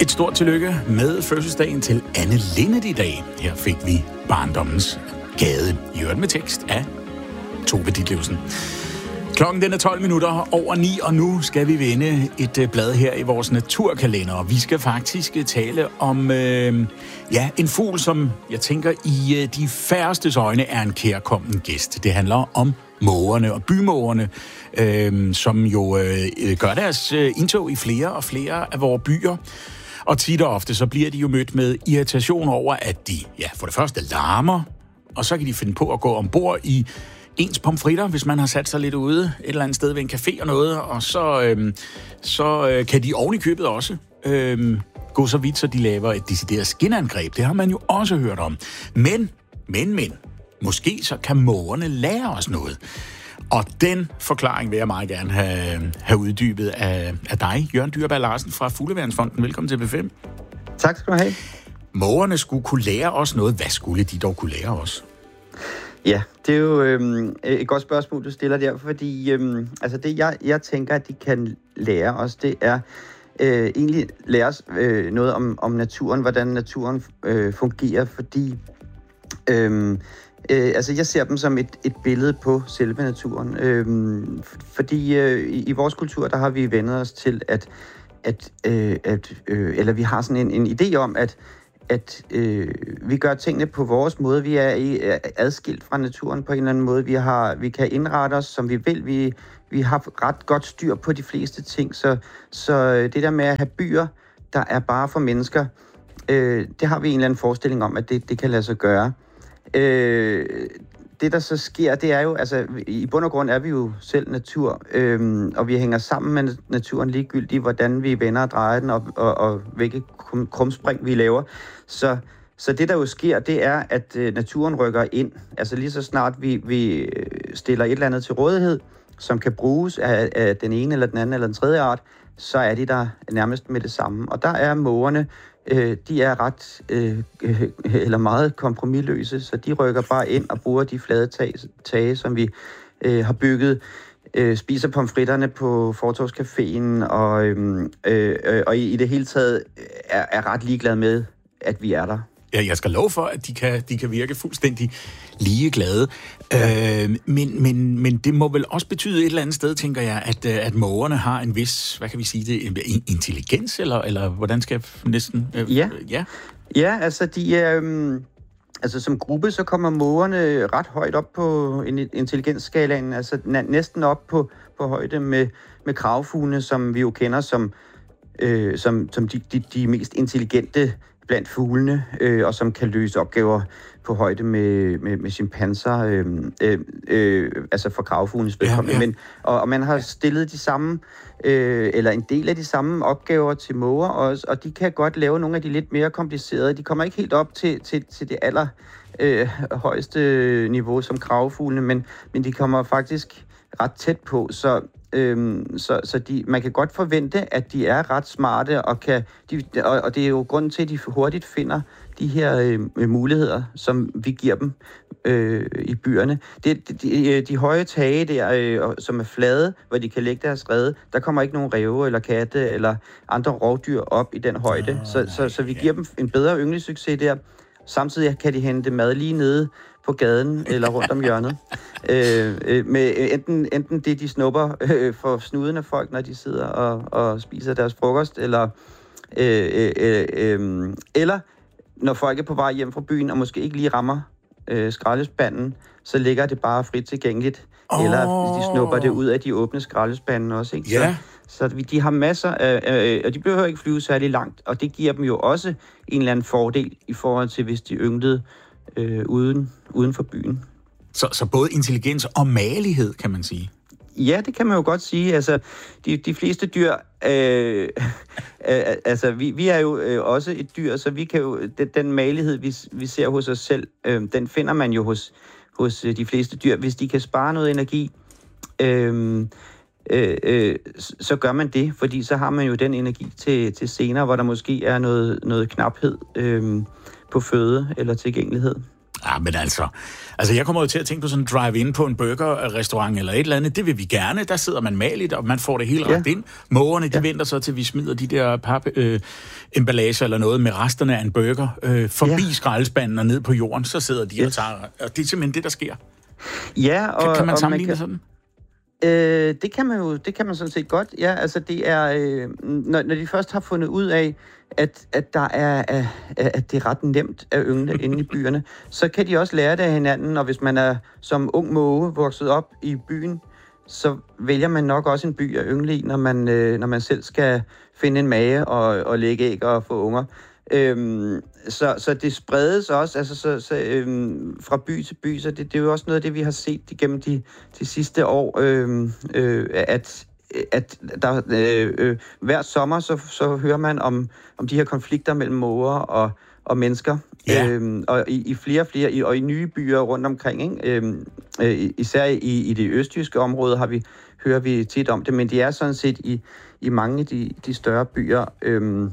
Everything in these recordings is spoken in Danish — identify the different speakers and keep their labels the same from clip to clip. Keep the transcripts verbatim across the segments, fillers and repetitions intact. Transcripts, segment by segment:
Speaker 1: Et stort tillykke med fødselsdagen til Anne Linnet i dag. Her fik vi barndommens gade, i øvrigt med tekst af Tove Ditlevsen. Klokken den er tolv minutter over ni, og nu skal vi vende et blad her i vores naturkalender. Og vi skal faktisk tale om øh, ja, en fugl, som jeg tænker i øh, de færrestes øjne er en kærkommen gæst. Det handler om mågerne og bymågerne, øh, som jo øh, gør deres øh, indtog i flere og flere af vores byer. Og tit og ofte så bliver de jo mødt med irritation over, at de ja, for det første larmer, og så kan de finde på at gå ombord i ens pomfritter, hvis man har sat sig lidt ude et eller andet sted ved en café og noget, og så, øhm, så øh, kan de oven i købet også øhm, gå så vidt, så de laver et decideret skinangreb. Det har man jo også hørt om. Men, men, men, måske så kan mågerne lære os noget. Og den forklaring vil jeg meget gerne have, have uddybet af, af dig, Jørgen Dyrberg Larsen fra Fugleværnsfonden. Velkommen til B fem.
Speaker 2: Tak skal du have.
Speaker 1: Mågerne skulle kunne lære os noget. Hvad skulle de dog kunne lære os?
Speaker 2: Ja, det er jo øhm, et godt spørgsmål, du stiller der, fordi øhm, altså det, jeg, jeg tænker, at de kan lære os, det er øh, egentlig lære os øh, noget om, om naturen, hvordan naturen øh, fungerer, fordi øhm, øh, altså jeg ser dem som et, et billede på selve naturen, øhm, fordi øh, i, i vores kultur, der har vi vendt os til, at, at, øh, at øh, eller vi har sådan en, en idé om, at at øh, vi gør tingene på vores måde. Vi er i, er adskilt fra naturen på en eller anden måde. Vi, har, vi kan indrette os, som vi vil. Vi, vi har ret godt styr på de fleste ting. Så, så det der med at have byer, der er bare for mennesker, øh, det har vi en eller anden forestilling om, at det, det kan lade sig gøre. Øh, det, der så sker, det er jo, altså i bund og grund er vi jo selv natur, øhm, og vi hænger sammen med naturen ligegyldigt, hvordan vi vender og drejer den, og, og, og hvilke krumspring vi laver. Så, så det, der jo sker, det er, at øh, naturen rykker ind. Altså lige så snart vi, vi stiller et eller andet til rådighed, som kan bruges af, af den ene eller den anden eller den tredje art, så er de der nærmest med det samme. Og der er mågerne, øh, de er ret øh, eller meget kompromisløse, så de rykker bare ind og bruger de flade tage, tage som vi øh, har bygget, øh, spiser pomfritterne på Fortovscaféen og, øh, øh, og i, i det hele taget er, er ret ligeglade med, at vi er der.
Speaker 1: Ja, jeg skal love for, at de kan, de kan virke fuldstændig ligeglade. Ja. Øh, men, men, men det må vel også betyde et eller andet sted, tænker jeg, at, at mågerne har en vis, hvad kan vi sige det, intelligens, eller, eller hvordan skal jeg næsten... Øh,
Speaker 2: ja.
Speaker 1: ja,
Speaker 2: ja, altså de er... Øh, altså som gruppe, så kommer mågerne ret højt op på intelligensskalaen, altså næsten op på, på højde med, med kravfuglene, som vi jo kender som, øh, som, som de, de, de mest intelligente blandt fuglene, øh, og som kan løse opgaver på højde med, med, med chimpanser, øh, øh, øh, altså for kravfuglenes vedkommende. Ja, ja. Men, og, og man har stillet de samme, øh, eller en del af de samme opgaver til måger også, og de kan godt lave nogle af de lidt mere komplicerede. De kommer ikke helt op til, til, til det aller øh, højeste niveau som kravfuglene, men, men de kommer faktisk ret tæt på, så Øhm, så så de, man kan godt forvente, at de er ret smarte, og, kan, de, og, og det er jo grunden til, at de hurtigt finder de her øh, muligheder, som vi giver dem øh, i byerne. Det, de, de, de høje tage der, øh, som er flade, hvor de kan lægge deres rede, der kommer ikke nogen ræve eller katte eller andre rovdyr op i den højde. Oh, så, så, så vi giver dem en bedre ynglesucces der. Samtidig kan de hente mad lige nede på gaden eller rundt om hjørnet. Øh, øh, med enten, enten det, de snupper øh, for snuden af folk, når de sidder og, og spiser deres frokost, eller, øh, øh, øh, eller når folk er på vej hjem fra byen og måske ikke lige rammer øh, skraldespanden, så ligger det bare frit tilgængeligt. Oh. Eller de snupper det ud af de åbne skraldespanden også. Ikke?
Speaker 1: Yeah.
Speaker 2: Så, så de har masser af, øh, og de behøver ikke flyve særlig langt, og det giver dem jo også en eller anden fordel i forhold til, hvis de ynglede øh, uden, uden for byen.
Speaker 1: Så, så både intelligens og magelighed, kan man sige?
Speaker 2: Ja, det kan man jo godt sige. Altså, de, de fleste dyr, øh, øh, altså, vi, vi er jo øh, også et dyr, så vi kan jo, den, den magelighed, vi, vi ser hos os selv, øh, den finder man jo hos, hos de fleste dyr. Hvis de kan spare noget energi, øh, øh, øh, så gør man det, fordi så har man jo den energi til, til senere, hvor der måske er noget, noget knaphed øh, på føde eller tilgængelighed.
Speaker 1: Ja, men altså, altså jeg kommer jo til at tænke på sådan en drive-in på en burgerrestaurant eller et eller andet. Det vil vi gerne. Der sidder man maligt, og man får det hele ret ja. ind. Mågerne, de ja. venter så til, vi smider de der pap-emballager øh, eller noget med resterne af en burger øh, forbi ja. skraldespanden og ned på jorden. Så sidder de yes. og tager... Og det er simpelthen det, der sker.
Speaker 2: Ja, og...
Speaker 1: Kan, kan man sammenligne
Speaker 2: man
Speaker 1: kan...
Speaker 2: sådan? Øh, det kan man jo, det kan man sådan set godt. Ja, altså det er, øh, når, når de først har fundet ud af, at, at der er, at, at det er ret nemt at yngle inde i byerne, så kan de også lære det af hinanden, og hvis man er som ung måge vokset op i byen, så vælger man nok også en by at yngle i, når man, øh, når man selv skal finde en mage og, og lægge æg og få unger. Øhm, så, så det spredes også altså, så, så, øhm, fra by til by, så det, det er jo også noget af det, vi har set igennem de, de sidste år, øhm, øh, at, at der, øh, øh, hver sommer så, så hører man om, om de her konflikter mellem måger og, og mennesker, ja. øhm, og i, i flere og flere, i, og i nye byer rundt omkring, ikke? Øhm, øh, især i, i det østjyske område har vi, hører vi tit om det, men de er sådan set i, i mange af de, de større byer. Øhm,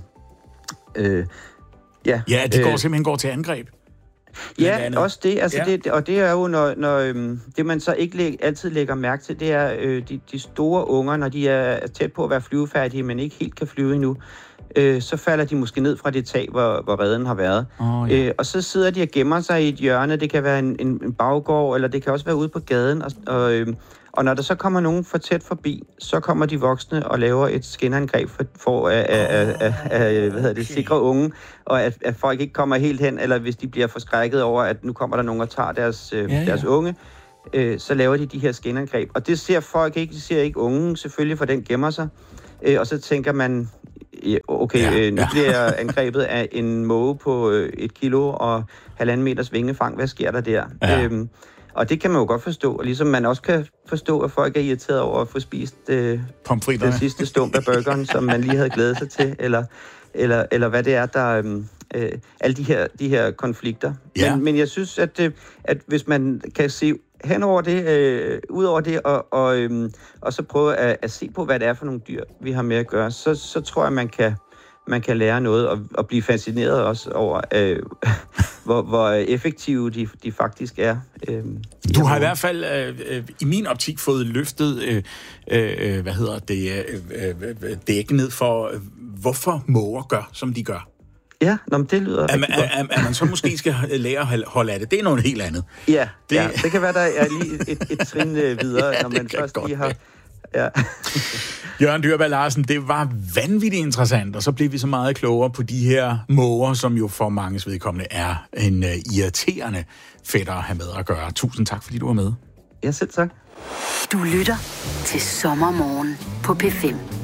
Speaker 2: Øh, ja,
Speaker 1: ja, de går øh, simpelthen går til angreb.
Speaker 2: Ja, også det, altså ja. det, og det er jo, når, når øhm, det man så ikke læg, altid lægger mærke til, det er øh, de, de store unger, når de er tæt på at være flyvefærdige, men ikke helt kan flyve endnu, øh, så falder de måske ned fra det tag, hvor, hvor reden har været. Oh, ja. øh, og så sidder de og gemmer sig i et hjørne, det kan være en, en, en baggård, eller det kan også være ude på gaden, og, og øh, Og når der så kommer nogen for tæt forbi, så kommer de voksne og laver et skinangreb for, for at, at, at, at hvad hedder det, sikre unge, og at, at folk ikke kommer helt hen, eller hvis de bliver forskrækket over, at nu kommer der nogen og tager deres, ja, ja. deres unge, øh, så laver de de her skinangreb. Og det ser folk ikke, de ser ikke unge, selvfølgelig, for den gemmer sig. Øh, og så tænker man, okay, ja, øh, nu ja. bliver jeg angrebet af en måge på øh, et kilo og halvanden meters vingefang. Hvad sker der der? Ja. Øhm, Og det kan man jo godt forstå, og ligesom man også kan forstå, at folk er irriteret over at få spist øh, den sidste stump af burgeren, som man lige havde glædet sig til, eller, eller, eller hvad det er, der øh, alle de her, de her konflikter. Ja. Men, men jeg synes, at, øh, at hvis man kan se hen over det, øh, ud over det, og, og, øh, og så prøve at, at se på, hvad det er for nogle dyr, vi har med at gøre, så, så tror jeg, man kan man kan lære noget og, og blive fascineret også over, øh, hvor, hvor effektive de, de faktisk er. Øh,
Speaker 1: du har i hvert fald øh, i min optik fået løftet øh, øh, hvad hedder det, øh, dækken ned for, øh, hvorfor måger gør, som de gør.
Speaker 2: Ja, nå, men det lyder
Speaker 1: at, rigtig godt. At, at man så måske skal lære at holde af det, det er noget helt andet.
Speaker 2: Ja, det, ja, det kan være, der er lige et, et trin videre, ja, når man først lige har... Ja.
Speaker 1: Jørgen Dyrberg Larsen, det var vanvittigt interessant, og så blev vi så meget klogere på de her måger, som jo for manges vedkommende er en uh, irriterende fætter at have med at gøre. Tusind tak, fordi du var med.
Speaker 2: Ja, selv tak.
Speaker 3: Du lytter til Sommermorgen på P fem.